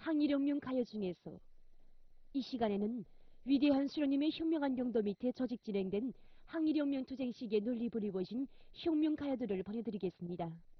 항일혁명 가요 중에서 이 시간에는 위대한 수령님의 현명한 경도 밑에 조직 진행된 항일혁명 투쟁 시기에 논리 부리고 오신 혁명 가요들을 보내드리겠습니다.